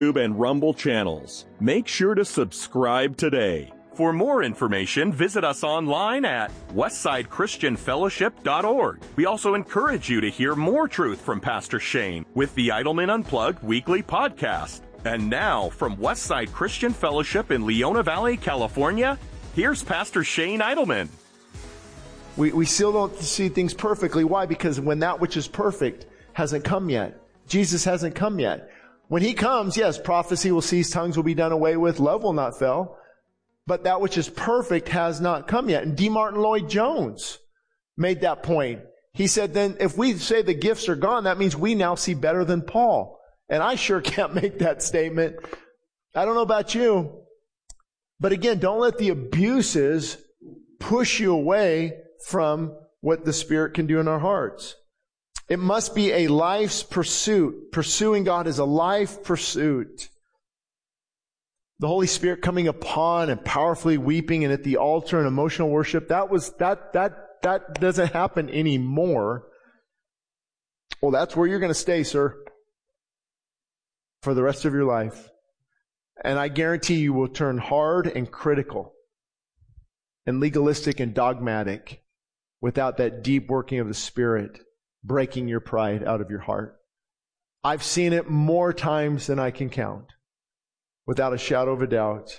YouTube and Rumble channels. Make sure to subscribe today. For more information, visit us online at westsidechristianfellowship.org. We also encourage you to hear more truth from Pastor Shane with the Idleman Unplugged weekly podcast. And now, from Westside Christian Fellowship in Leona Valley, California, here's Pastor Shane Idleman. We still don't see things perfectly. Why? Because when that which is perfect hasn't come yet. Jesus hasn't come yet. When He comes, yes, prophecy will cease, tongues will be done away with, love will not fail. But that which is perfect has not come yet. And D. Martin Lloyd-Jones made that point. He said, then if we say the gifts are gone, that means we now see better than Paul. And I sure can't make that statement. I don't know about you. But again, don't let the abuses push you away from what the Spirit can do in our hearts. It must be a life's pursuit. Pursuing God is a life pursuit. The Holy Spirit coming upon and powerfully weeping and at the altar and emotional worship, that doesn't happen anymore. Well, that's where you're going to stay, sir, for the rest of your life. And I guarantee you will turn hard and critical and legalistic and dogmatic without that deep working of the Spirit breaking your pride out of your heart. I've seen it more times than I can count, without a shadow of a doubt.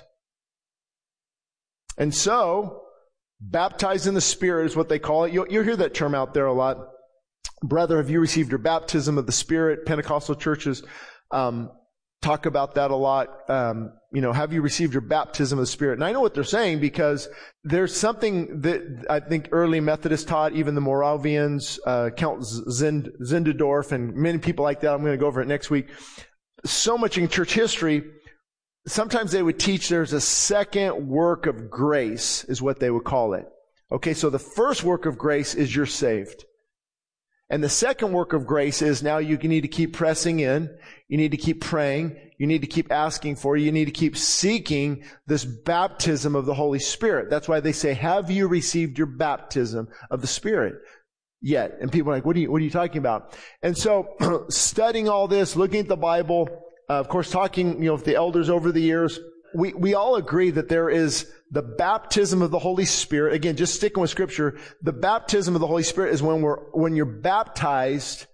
And so, baptized in the Spirit is what they call it. You'll hear that term out there a lot. Brother, have you received your baptism of the Spirit? Pentecostal churches talk about that a lot. Have you received your baptism of the Spirit? And I know what they're saying because there's something that I think early Methodists taught, even the Moravians, Count Zinzendorf, and many people like that. I'm going to go over it next week. So much in church history. Sometimes they would teach there's a second work of grace, is what they would call it. Okay, so the first work of grace is you're saved. And the second work of grace is now you need to keep pressing in. You need to keep praying. You need to keep asking for it. You need to keep seeking this baptism of the Holy Spirit. That's why they say, have you received your baptism of the Spirit yet? And people are like, what are you talking about? And so studying all this, looking at the Bible, of course, talking, with the elders over the years, we all agree that there is the baptism of the Holy Spirit. Again, just sticking with Scripture, the baptism of the Holy Spirit is when you're baptized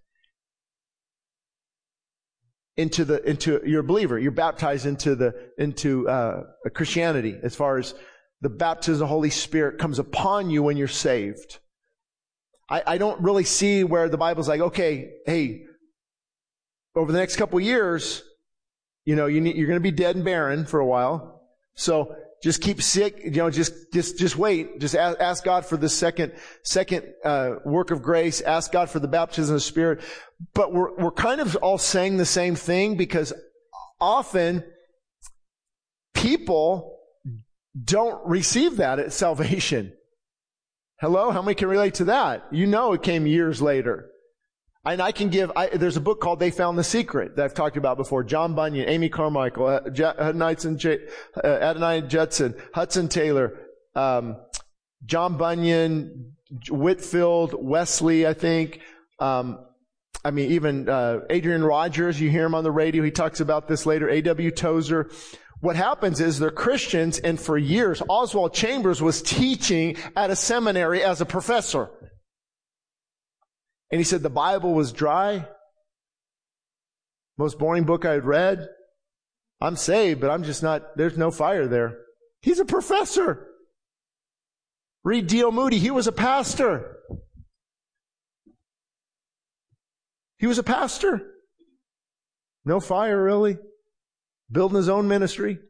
into you're a believer. You're baptized into Christianity. As far as the baptism of the Holy Spirit comes upon you when you're saved. I don't really see where the Bible's like, okay, hey, over the next couple of years, you're going to be dead and barren for a while. So just keep sick, just wait. Just ask God for the second work of grace. Ask God for the baptism of the Spirit. But we're kind of all saying the same thing because often people don't receive that at salvation. Hello? How many can relate to that? It came years later. And there's a book called They Found the Secret that I've talked about before. John Bunyan, Amy Carmichael, Adoniai Judson, Hudson Taylor, John Bunyan, Whitfield, Wesley, I think. Even Adrian Rogers, you hear him on the radio. He talks about this later. A.W. Tozer. What happens is they're Christians, and for years, Oswald Chambers was teaching at a seminary as a professor. And he said the Bible was dry. Most boring book I had read. I'm saved, but I'm just not, there's no fire there. He's a professor. Read D.L. Moody. He was a pastor. He was a pastor. No fire, really. Building his own ministry.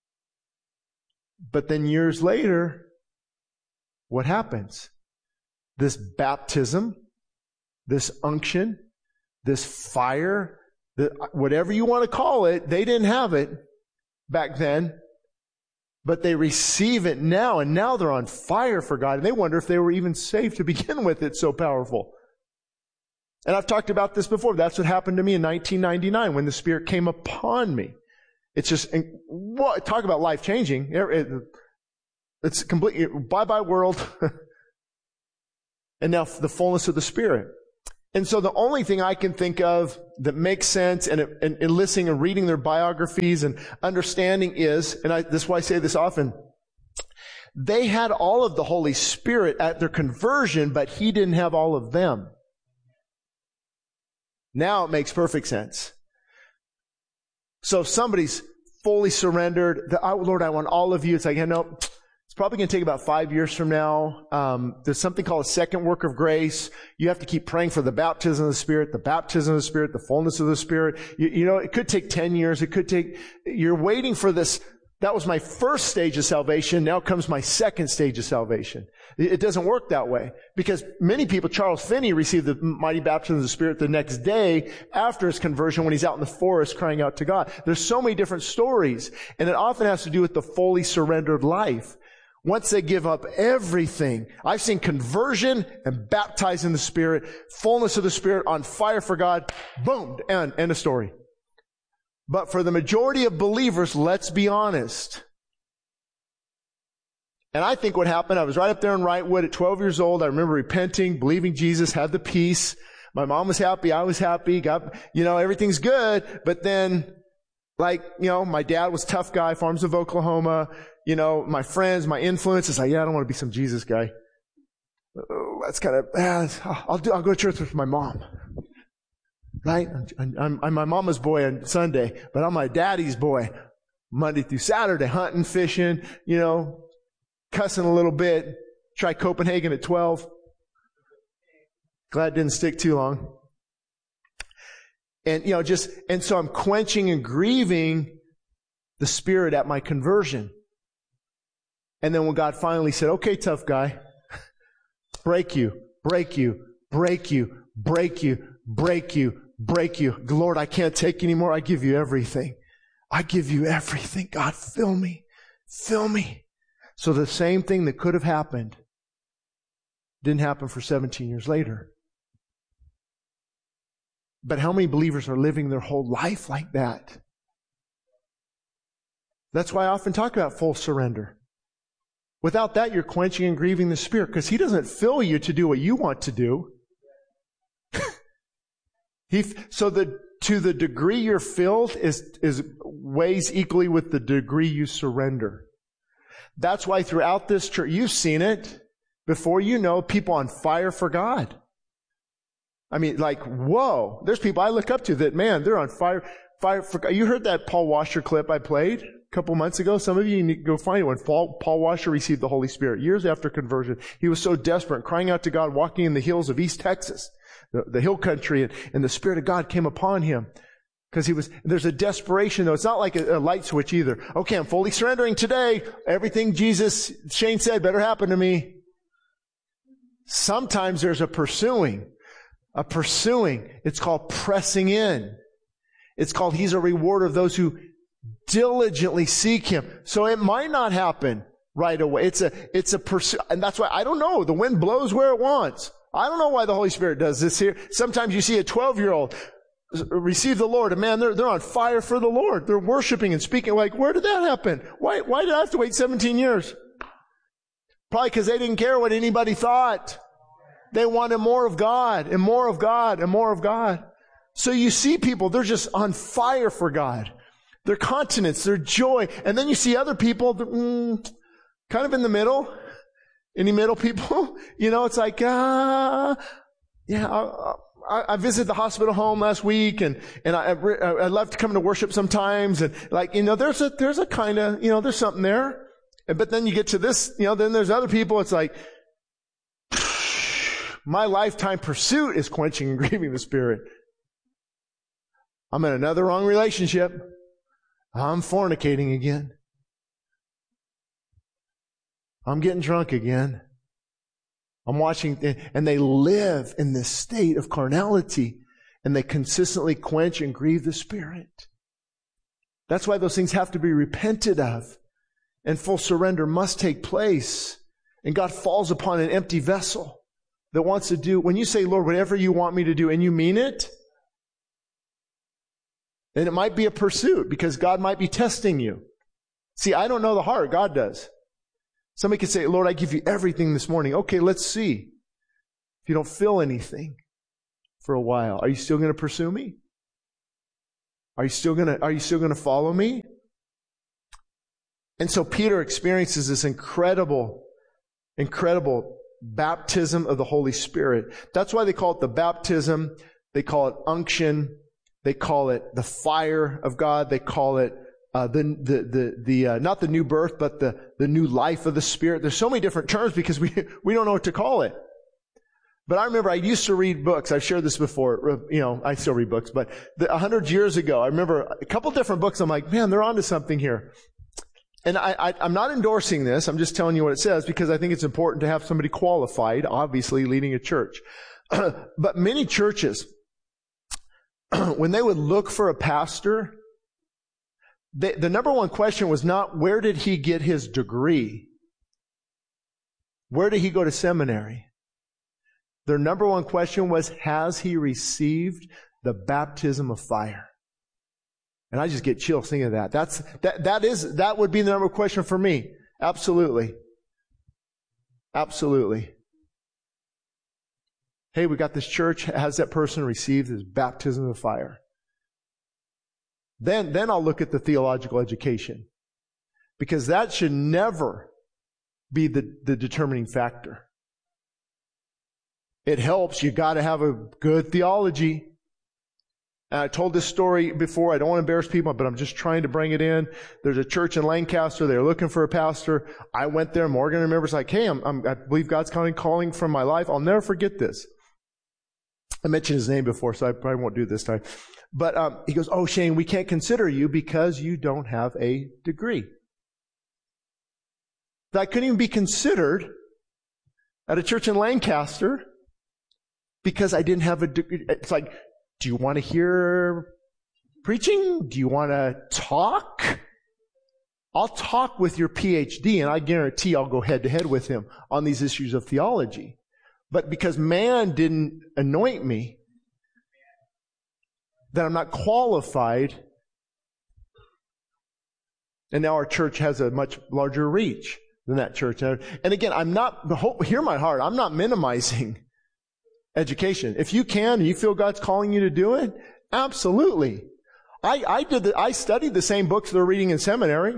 But then years later, what happens? This baptism, this unction, this fire, whatever you want to call it, they didn't have it back then, but they receive it now, and now they're on fire for God, and they wonder if they were even saved to begin with. It's so powerful. And I've talked about this before. That's what happened to me in 1999 when the Spirit came upon me. It's just, talk about life-changing. It's completely, bye-bye world. And now the fullness of the Spirit. And so the only thing I can think of that makes sense and listening and reading their biographies and understanding is, this is why I say this often, they had all of the Holy Spirit at their conversion, but He didn't have all of them. Now it makes perfect sense. So if somebody's fully surrendered, Lord, I want all of you, it's like, no, it's probably going to take about 5 years from now. There's something called a second work of grace. You have to keep praying for the baptism of the Spirit, the fullness of the Spirit. You know, it could take 10 years. You're waiting for this. That was my first stage of salvation. Now comes my second stage of salvation. It doesn't work that way. Because many people, Charles Finney received the mighty baptism of the Spirit the next day after his conversion when he's out in the forest crying out to God. There's so many different stories. And it often has to do with the fully surrendered life. Once they give up everything, I've seen conversion and baptized in the Spirit, fullness of the Spirit, on fire for God, boom, end of story. But for the majority of believers, let's be honest. And I think what happened, I was right up there in Wrightwood at 12 years old. I remember repenting, believing Jesus, had the peace. My mom was happy, I was happy, everything's good. But then, my dad was a tough guy, farms of Oklahoma. My friends, my influence is like, I don't want to be some Jesus guy. That's kind of, I'll go to church with my mom. Right? I'm my mama's boy on Sunday, but I'm my daddy's boy Monday through Saturday, hunting, fishing, cussing a little bit. Try Copenhagen at 12. Glad it didn't stick too long. And, and so I'm quenching and grieving the Spirit at my conversion. And then when God finally said, okay, tough guy, break you. Lord, I can't take anymore. I give you everything. God, fill me. So the same thing that could have happened didn't happen for 17 years later. But how many believers are living their whole life like that? That's why I often talk about full surrender. Without that, you're quenching and grieving the Spirit, because He doesn't fill you to do what you want to do. To the degree you're filled is weighs equally with the degree you surrender. That's why throughout this church, you've seen it before you know, people on fire for God. I mean, whoa, there's people I look up to that, man, they're on fire for God. You heard that Paul Washer clip I played a couple months ago? Some of you need to go find it. When Paul Washer received the Holy Spirit, years after conversion, he was so desperate, crying out to God, walking in the hills of East Texas, the hill country, and the Spirit of God came upon him. Because there's a desperation though. It's not like a light switch either. Okay, I'm fully surrendering today. Everything Shane said better happen to me. Sometimes there's a pursuing. It's called pressing in. It's called He's a rewarder of those who diligently seek Him. So it might not happen right away. It's a pursuit. And that's why, I don't know. The wind blows where it wants. I don't know why the Holy Spirit does this here. Sometimes you see a 12-year-old receive the Lord, and man, they're on fire for the Lord. They're worshiping and speaking. Where did that happen? Why did I have to wait 17 years? Probably because they didn't care what anybody thought. They wanted more of God, and more of God, and more of God. So you see people, they're just on fire for God. Their continence, their joy. And then you see other people, kind of in the middle. Any middle people? It's like, I visited the hospital home last week, and I love to come to worship sometimes, and there's a kind of, there's something there. But then you get to this, then there's other people, it's like, my lifetime pursuit is quenching and grieving the Spirit. I'm in another wrong relationship. I'm fornicating again. I'm getting drunk again. I'm watching, and they live in this state of carnality, and they consistently quench and grieve the Spirit. That's why those things have to be repented of, and full surrender must take place. And God falls upon an empty vessel that wants to do, when you say, Lord, whatever you want me to do, and you mean it, then it might be a pursuit, because God might be testing you. See, I don't know the heart. God does. Somebody could say, Lord, I give you everything this morning. Okay, let's see. If you don't feel anything, for a while. Are you still going to pursue me? Are you still going to follow me? And so Peter experiences this incredible baptism of the Holy Spirit. That's why they call it the baptism. They call it unction. They call it the fire of God. They call it not the new birth, but the new life of the Spirit. There's so many different terms because we don't know what to call it. But I remember I used to read books. I've shared this before. I still read books, but 100 years ago, I remember a couple different books. I'm like, man, they're onto something here. And I'm not endorsing this. I'm just telling you what it says because I think it's important to have somebody qualified, obviously leading a church. But many churches, when they would look for a pastor, the number one question was not where did he get his degree? Where did he go to seminary? Their number one question was, has he received the baptism of fire? And I just get chills thinking of that. That would be the number one question for me. Absolutely. Absolutely. Hey, we got this church. Has that person received his baptism of fire? Then I'll look at the theological education. Because that should never be the determining factor. It helps. You got to have a good theology. And I told this story before. I don't want to embarrass people, but I'm just trying to bring it in. There's a church in Lancaster. They're looking for a pastor. I went there. Morgan remembers like, hey, I believe God's calling from my life. I'll never forget this. I mentioned his name before, so I probably won't do it this time. But he goes, oh, Shane, we can't consider you because you don't have a degree. I couldn't even be considered at a church in Lancaster because I didn't have a degree. It's like, do you want to hear preaching? Do you want to talk? I'll talk with your PhD, and I guarantee I'll go head to head with him on these issues of theology. But because man didn't anoint me, that I'm not qualified, and now our church has a much larger reach than that church. And again, hear my heart, I'm not minimizing education. If you can and you feel God's calling you to do it, absolutely. I studied the same books they're reading in seminary.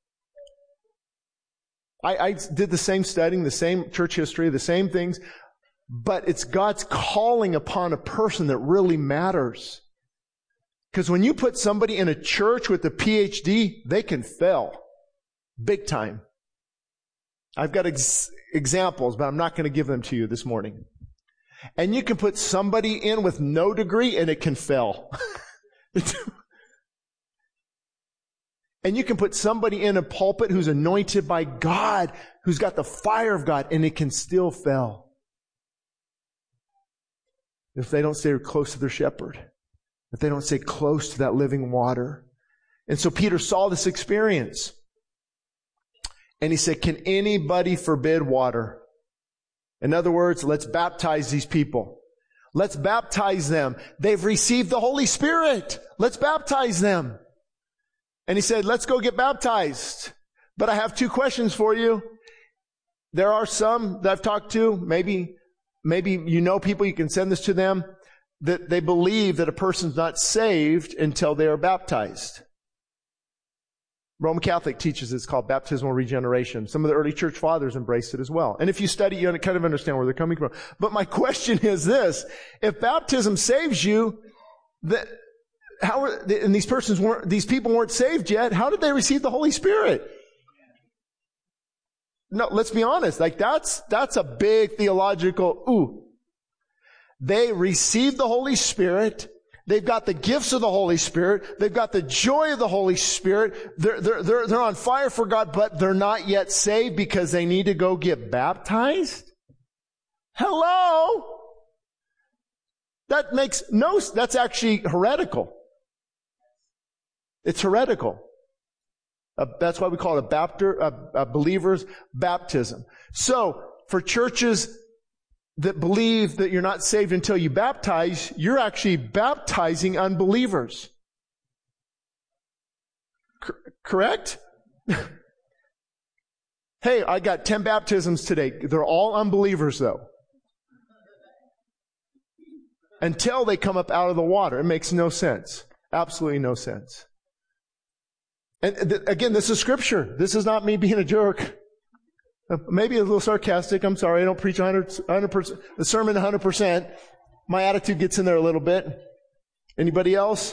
I did the same studying, the same church history, the same things, but it's God's calling upon a person that really matters. Because when you put somebody in a church with a PhD, they can fail. Big time. I've got examples, but I'm not going to give them to you this morning. And you can put somebody in with no degree and it can fail. And you can put somebody in a pulpit who's anointed by God, who's got the fire of God, and it can still fail. If they don't stay close to their shepherd. If they don't stay close to that living water. And so Peter saw this experience. And he said, can anybody forbid water? In other words, let's baptize these people. Let's baptize them. They've received the Holy Spirit. Let's baptize them. And he said, let's go get baptized. But I have two questions for you. There are some that I've talked to, maybe you know people, you can send this to them, that they believe that a person's not saved until they are baptized. Roman Catholic teaches it's called baptismal regeneration. Some of the early church fathers embraced it as well. And if you study, you kind of understand where they're coming from. But my question is this: if baptism saves you, and these people weren't saved yet, how did they receive the Holy Spirit? No, let's be honest. Like that's a big theological They received the Holy Spirit. They've got the gifts of the Holy Spirit. They've got the joy of the Holy Spirit. They're on fire for God, but they're not yet saved because they need to go get baptized? Hello? That's actually heretical. It's heretical. That's why we call it a believer's baptism. So, for churches that believe that you're not saved until you baptize, you're actually baptizing unbelievers. Correct? Hey, I got 10 baptisms today. They're all unbelievers, though. until they come up out of the water. It makes no sense. Absolutely no sense. And again, this is Scripture. This is not me being a jerk. Maybe a little sarcastic. I'm sorry. I don't preach 100%, the sermon 100%. My attitude gets in there a little bit. Anybody else?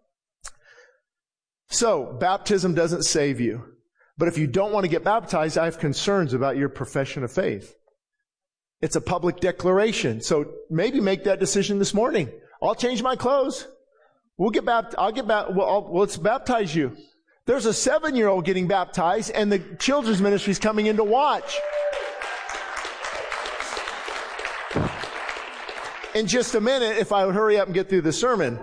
So, baptism doesn't save you. But if you don't want to get baptized, I have concerns about your profession of faith. It's a public declaration. So maybe make that decision this morning. I'll change my clothes. Let's baptize you. There's a 7-year-old getting baptized, and the children's ministry is coming in to watch. In just a minute, if I would hurry up and get through the sermon.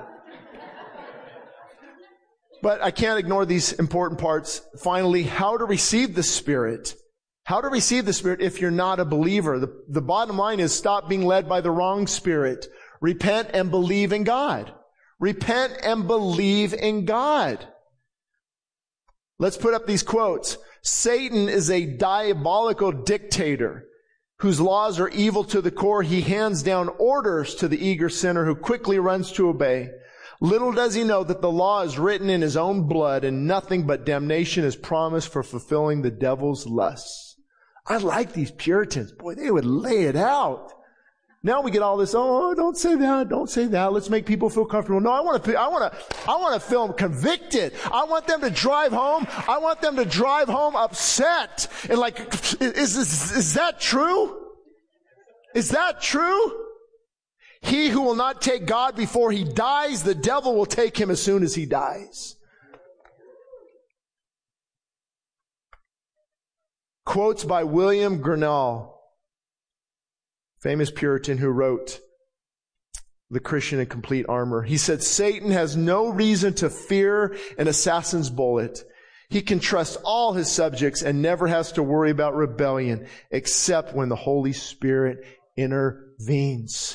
But I can't ignore these important parts. Finally, how to receive the Spirit. How to receive the Spirit if you're not a believer. The bottom line is stop being led by the wrong spirit. Repent and believe in God. Repent and believe in God. Let's put up these quotes. Satan is a diabolical dictator whose laws are evil to the core. He hands down orders to the eager sinner who quickly runs to obey. Little does he know that the law is written in his own blood and nothing but damnation is promised for fulfilling the devil's lusts. I like these Puritans. Boy, they would lay it out. Now we get all this, oh, don't say that. Let's make people feel comfortable. No, I want to feel them convicted. I want them to drive home. I want them to drive home upset. And like, is that true? Is that true? He who will not take God before he dies, the devil will take him as soon as he dies. Quotes by William Grinnell, famous Puritan who wrote The Christian in Complete Armor. He said, Satan has no reason to fear an assassin's bullet. He can trust all his subjects and never has to worry about rebellion except when the Holy Spirit intervenes.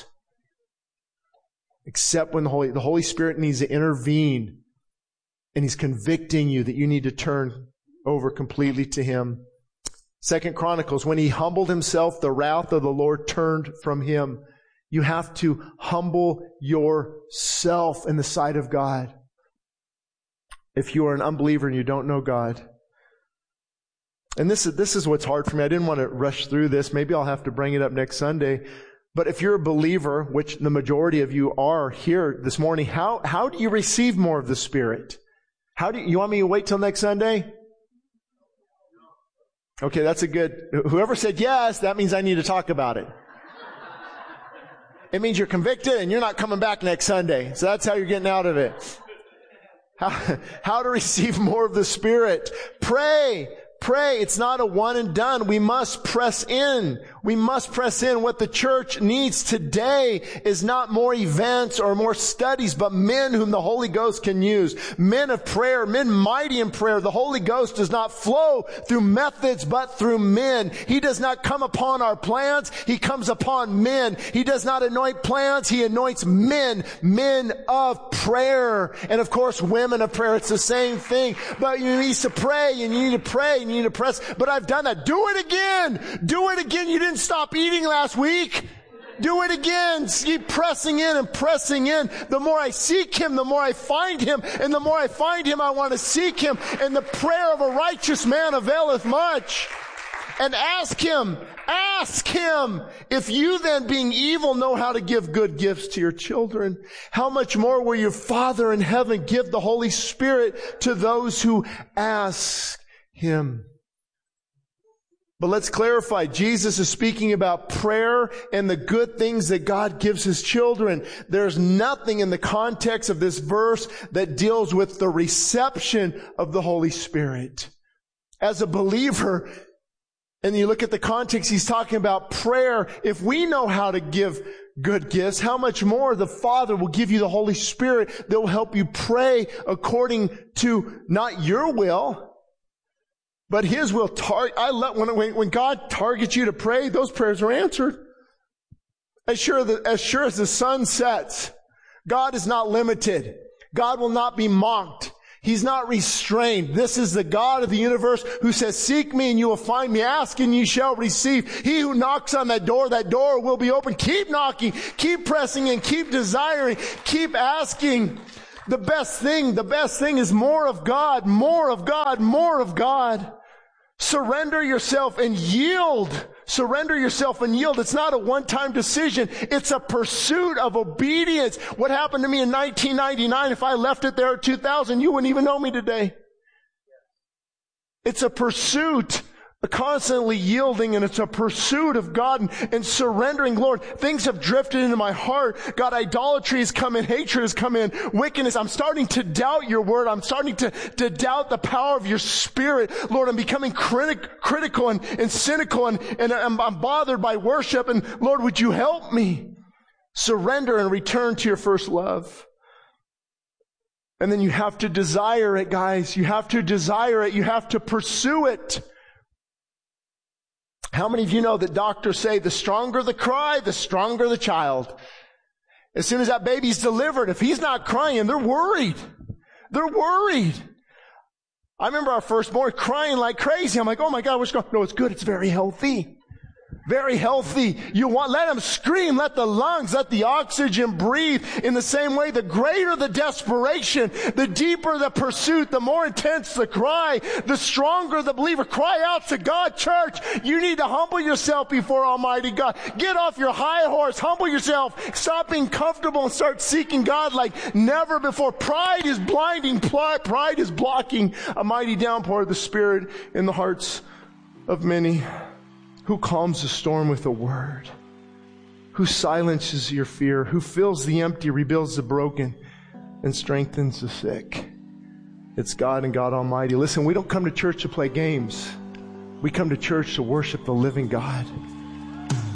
Except when the Holy Spirit needs to intervene and He's convicting you that you need to turn over completely to Him. 2 Chronicles, when He humbled Himself, the wrath of the Lord turned from Him. You have to humble yourself in the sight of God. If you are an unbeliever and you don't know God. And this is what's hard for me. I didn't want to rush through this. Maybe I'll have to bring it up next Sunday. But if you're a believer, which the majority of you are here this morning, how do you receive more of the Spirit? You want me to wait till next Sunday? Okay, that's a good, whoever said yes, that means I need to talk about it. It means you're convicted and you're not coming back next Sunday. So that's how you're getting out of it. How to receive more of the Spirit. Pray. It's not a one and done. We must press in. What the church needs today is not more events or more studies, but men whom the Holy Ghost can use. Men of prayer, men mighty in prayer. The Holy Ghost does not flow through methods, but through men. He does not come upon our plans. He comes upon men. He does not anoint plans. He anoints men of prayer. And of course, women of prayer. It's the same thing. But you need to pray, and you need to pray, and you need to press. But I've done that. Do it again. You didn't stop eating last week. Do it again. Keep pressing in and pressing in. The more I seek Him, the more I find Him. And the more I find Him, I want to seek Him. And the prayer of a righteous man availeth much. And ask Him. If you then, being evil, know how to give good gifts to your children, how much more will your Father in heaven give the Holy Spirit to those who ask Him? But let's clarify, Jesus is speaking about prayer and the good things that God gives His children. There's nothing in the context of this verse that deals with the reception of the Holy Spirit. As a believer, and you look at the context, He's talking about prayer. If we know how to give good gifts, how much more the Father will give you the Holy Spirit that will help you pray according to not your will, but His will. When God targets you to pray, those prayers are answered. As sure as the sun sets, God is not limited. God will not be mocked. He's not restrained. This is the God of the universe who says, seek me and you will find me. Ask and you shall receive. He who knocks on that door will be open. Keep knocking, keep pressing in, keep desiring, keep asking. The best thing is more of God, more of God, more of God. Surrender yourself and yield. Surrender yourself and yield. It's not a one-time decision. It's a pursuit of obedience. What happened to me in 1999, if I left it there at 2000, you wouldn't even know me today. It's a pursuit, constantly yielding, and it's a pursuit of God and surrendering. Lord, things have drifted into my heart. God, idolatry has come in, hatred has come in, wickedness. I'm starting to doubt your word. I'm starting to doubt the power of your spirit. Lord, I'm becoming critical and cynical, and I'm bothered by worship. And Lord, would you help me surrender and return to your first love? And then you have to desire it, guys. You have to desire it. You have to pursue it. How many of you know that doctors say the stronger the cry, the stronger the child? As soon as that baby's delivered, if he's not crying, they're worried. They're worried. I remember our firstborn crying like crazy. I'm like, oh my God, what's going on? No, it's good. It's very healthy. Very healthy. Let him scream, let the lungs, let the oxygen breathe. In the same way, the greater the desperation, the deeper the pursuit, the more intense the cry, the stronger the believer. Cry out to God, church. You need to humble yourself before Almighty God. Get off your high horse. Humble yourself. Stop being comfortable and start seeking God like never before. Pride is blinding. Pride is blocking a mighty downpour of the Spirit in the hearts of many. Who calms the storm with a word? Who silences your fear? Who fills the empty, rebuilds the broken, and strengthens the sick? It's God and God Almighty. Listen, we don't come to church to play games. We come to church to worship the living God.